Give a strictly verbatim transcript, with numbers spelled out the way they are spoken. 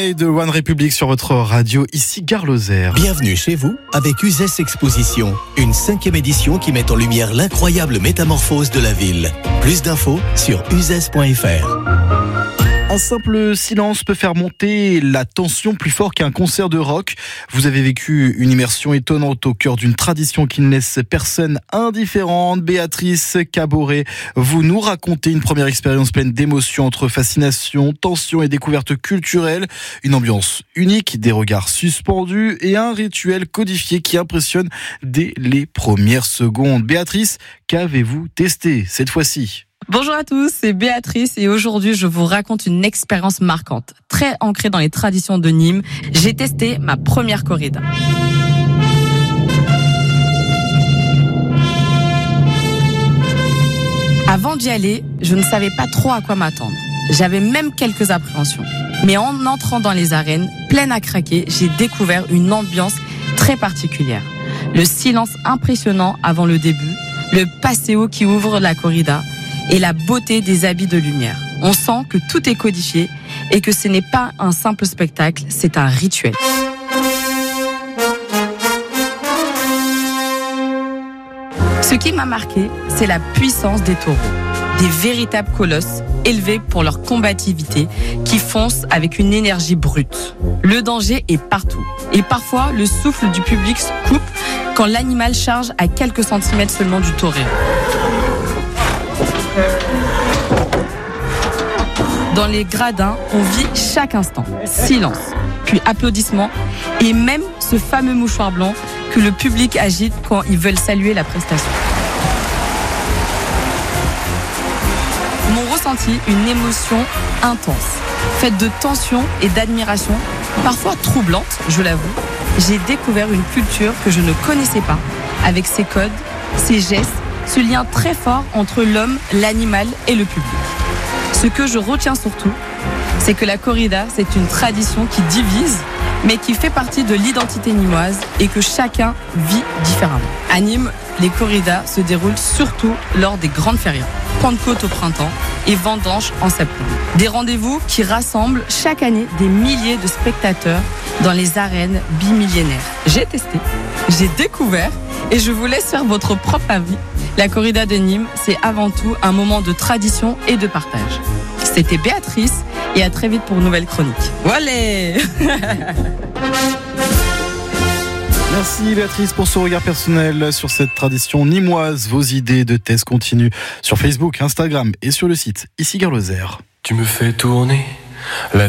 Money de One Republic sur votre radio, ici Gare Lozère. Bienvenue chez vous avec Uzès Exposition, une cinquième édition qui met en lumière l'incroyable métamorphose de la ville. Plus d'infos sur uzès point f r. Un simple silence peut faire monter la tension plus fort qu'un concert de rock. Vous avez vécu une immersion étonnante au cœur d'une tradition qui ne laisse personne indifférente. Béatrice Caboret, vous nous racontez une première expérience pleine d'émotions entre fascination, tension et découverte culturelle. Une ambiance unique, des regards suspendus et un rituel codifié qui impressionne dès les premières secondes. Béatrice, qu'avez-vous testé cette fois-ci ? Bonjour à tous, c'est Béatrice et aujourd'hui je vous raconte une expérience marquante, très ancrée dans les traditions de Nîmes. J'ai testé ma première corrida. Avant d'y aller, je ne savais pas trop à quoi m'attendre. J'avais même quelques appréhensions. Mais en entrant dans les arènes, pleine à craquer, j'ai découvert une ambiance très particulière. Le silence impressionnant avant le début, le passéo qui ouvre la corrida, et la beauté des habits de lumière. On sent que tout est codifié et que ce n'est pas un simple spectacle, c'est un rituel. Ce qui m'a marqué, c'est la puissance des taureaux. Des véritables colosses élevés pour leur combativité qui foncent avec une énergie brute. Le danger est partout. Et parfois, le souffle du public se coupe quand l'animal charge à quelques centimètres seulement du torero. Dans les gradins, on vit chaque instant. Silence, puis applaudissements, et même ce fameux mouchoir blanc que le public agite quand ils veulent saluer la prestation. M'ont ressenti une émotion intense, faite de tension et d'admiration, parfois troublante, je l'avoue. J'ai découvert une culture que je ne connaissais pas, avec ses codes, ses gestes, ce lien très fort entre l'homme, l'animal et le public. Ce que je retiens surtout, c'est que la corrida, c'est une tradition qui divise, mais qui fait partie de l'identité nîmoise et que chacun vit différemment. À Nîmes, les corridas se déroulent surtout lors des grandes férias, Pentecôte au printemps et Vendange en septembre. Des rendez-vous qui rassemblent chaque année des milliers de spectateurs dans les arènes bimillénaires. J'ai testé, j'ai découvert et je vous laisse faire votre propre avis. La corrida de Nîmes, c'est avant tout un moment de tradition et de partage. C'était Béatrice et à très vite pour une nouvelle chronique. Voilà. Merci Béatrice pour ce regard personnel sur cette tradition nîmoise. Vos idées de tests continuent sur Facebook, Instagram et sur le site ici Gare Lozère. Tu me fais tourner la